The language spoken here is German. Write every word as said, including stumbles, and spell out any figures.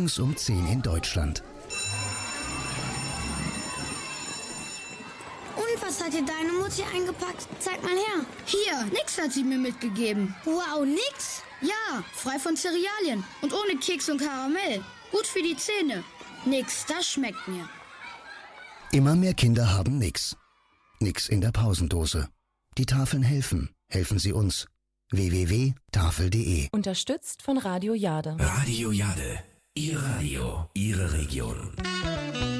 Morgens um zehn in Deutschland. Und was hat dir deine Mutti eingepackt? Zeig mal her. Hier, nix hat sie mir mitgegeben. Wow, nix? Ja, frei von Cerealien und ohne Keks und Karamell. Gut für die Zähne. Nix, das schmeckt mir. Immer mehr Kinder haben nix. Nix in der Pausendose. Die Tafeln helfen. Helfen Sie uns. w w w punkt tafel punkt de Unterstützt von Radio Jade. Radio Jade. Ihr Radio, Ihre Region.